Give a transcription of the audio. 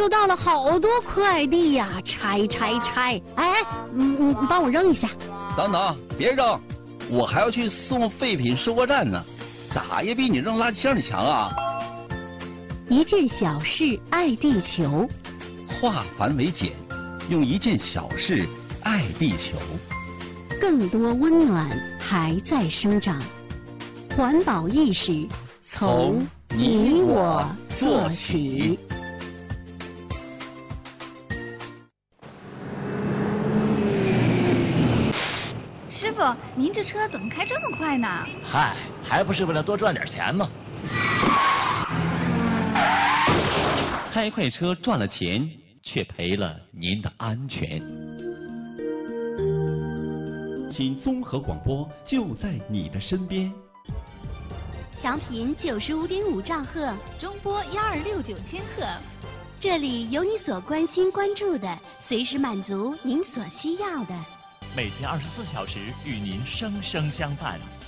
收到了好多快递呀，拆。哎，你帮我扔一下。 等等，别扔，我还要去送废品收货站呢，咋也比你扔垃圾箱里强啊！ 一件小事爱地球， 化繁为简，用一件小事爱地球。 更多温暖还在生长，环保意识从你我做起。 师傅，您这车怎么开这么快呢？ 嗨，还不是为了多赚点钱吗？ 开快车赚了钱，却赔了您的安全。请综合广播就在你的身边。 调频95.5兆赫， 中波1269千赫。 这里有你所关心关注的，随时满足您所需要的。 每天24小时与您生生相伴。